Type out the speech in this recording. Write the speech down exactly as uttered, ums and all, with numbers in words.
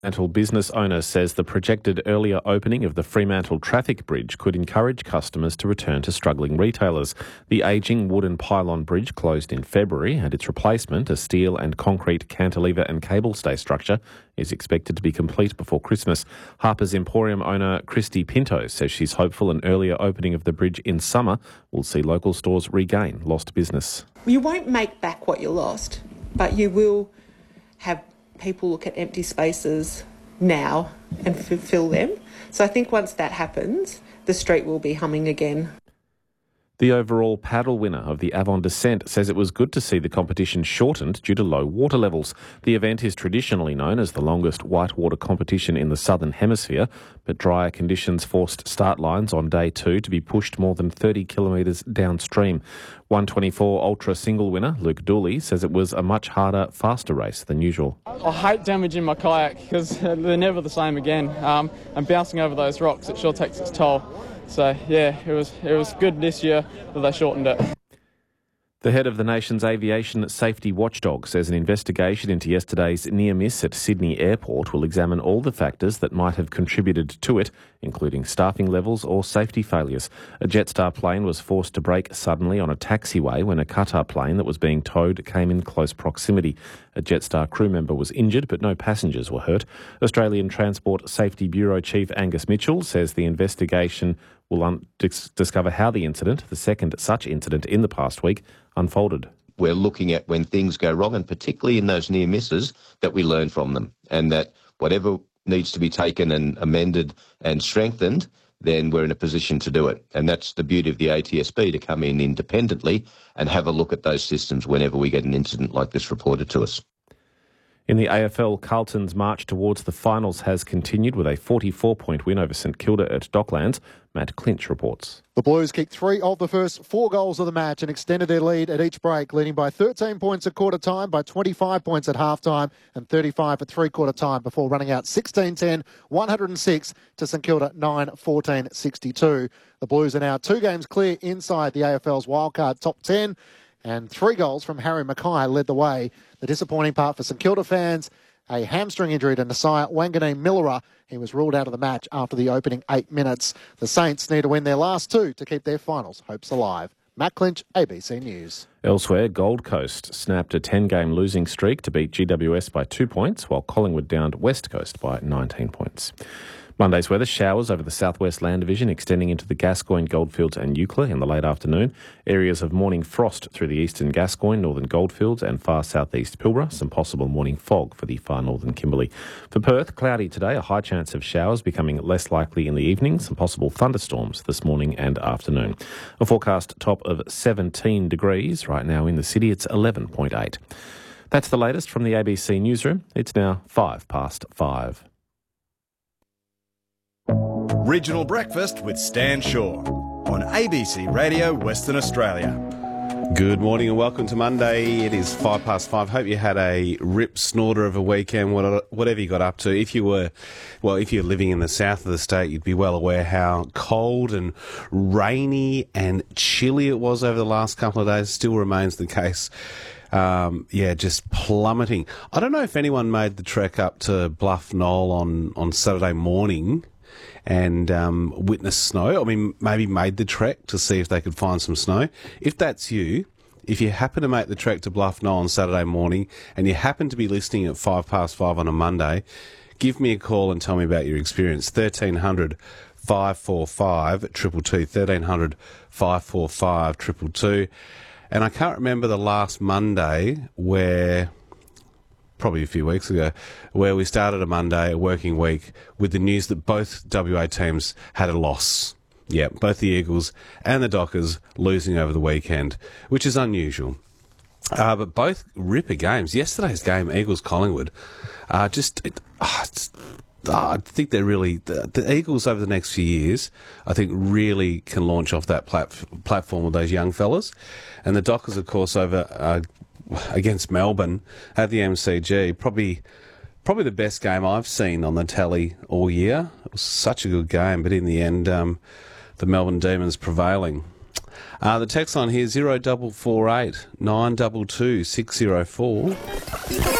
Fremantle business owner says the projected earlier opening of the Fremantle Traffic Bridge could encourage customers to return to struggling retailers. The ageing wooden pylon bridge closed in February and its replacement, a steel and concrete cantilever and cable stay structure, is expected to be complete before Christmas. Harper's Emporium owner Christy Pinto says she's hopeful an earlier opening of the bridge in summer will see local stores regain lost business. You won't make back what you lost, but you will have people look at empty spaces now and fulfill them. So I think once that happens, the street will be humming again. The overall paddle winner of the Avon Descent says it was good to see the competition shortened due to low water levels. The event is traditionally known as the longest whitewater competition in the Southern Hemisphere, but drier conditions forced start lines on day two to be pushed more than thirty kilometres downstream. one twenty-four Ultra single winner Luke Dooley says it was a much harder, faster race than usual. I hate damaging my kayak because they're never the same again. Um, and bouncing over those rocks, it sure takes its toll. So, yeah, it was it was good this year that they shortened it. The head of the nation's aviation safety watchdog says an investigation into yesterday's near miss at Sydney Airport will examine all the factors that might have contributed to it, including staffing levels or safety failures. A Jetstar plane was forced to brake suddenly on a taxiway when a Qatar plane that was being towed came in close proximity. A Jetstar crew member was injured, but no passengers were hurt. Australian Transport Safety Bureau Chief Angus Mitchell says the investigation will un- dis- discover how the incident, the second such incident in the past week, unfolded. We're looking at when things go wrong, and particularly in those near misses, that we learn from them, and that whatever needs to be taken and amended and strengthened, then we're in a position to do it. And that's the beauty of the A T S B, to come in independently and have a look at those systems whenever we get an incident like this reported to us. In the A F L, Carlton's march towards the finals has continued with a forty-four point win over St Kilda at Docklands. Matt Clinch reports. The Blues kicked three of the first four goals of the match and extended their lead at each break, leading by thirteen points at quarter time, by twenty-five points at half time and thirty-five at three-quarter time before running out sixteen ten, one hundred six to St Kilda nine fourteen sixty-two. The Blues are now two games clear inside the A F L's wildcard top ten, and three goals from Harry Mackay led the way. The disappointing part for St Kilda fans, a hamstring injury to Nasiah Wanganeen-Millera. He was ruled out of the match after the opening eight minutes. The Saints need to win their last two to keep their finals hopes alive. Matt Clinch, A B C News. Elsewhere, Gold Coast snapped a ten-game losing streak to beat G W S by two points, while Collingwood downed West Coast by nineteen points. Monday's weather, showers over the southwest land division extending into the Gascoyne, Goldfields and Eucla in the late afternoon. Areas of morning frost through the eastern Gascoyne, northern Goldfields and far southeast Pilbara. Some possible morning fog for the far northern Kimberley. For Perth, cloudy today, a high chance of showers becoming less likely in the evening. Some possible thunderstorms this morning and afternoon. A forecast top of seventeen degrees. Right now in the city, it's eleven point eight. That's the latest from the A B C newsroom. It's now five past five. Regional Breakfast with Stan Shaw on A B C Radio Western Australia. Good morning and welcome to Monday. It is five past five. Hope you had a rip snorter of a weekend, whatever you got up to. If you were, well, if you're living in the south of the state, you'd be well aware how cold and rainy and chilly it was over the last couple of days. Still remains the case. Um, yeah, just plummeting. I don't know if anyone made the trek up to Bluff Knoll on, on Saturday morning and um, witness snow. I mean, maybe made the trek to see if they could find some snow. If that's you, if you happen to make the trek to Bluff Knoll on Saturday morning and you happen to be listening at five past five on a Monday, give me a call and tell me about your experience. thirteen hundred, five four five, two two two, thirteen hundred, five four five, two two two. And I can't remember the last Monday where... probably a few weeks ago, where we started a Monday, a working week, with the news that both W A teams had a loss. Yeah, both the Eagles and the Dockers losing over the weekend, which is unusual. Uh, but both ripper games. Yesterday's game, Eagles-Collingwood, uh, just... It, oh, it's, oh, I think they're really... The, the Eagles over the next few years, I think, really can launch off that plat- platform with those young fellas. And the Dockers, of course, over... Uh, against Melbourne at the M C G, probably probably the best game I've seen on the tally all year. It was such a good game, but in the end, um, the Melbourne Demons prevailing. Uh, the text line here, zero double four eight nine two two six zero four.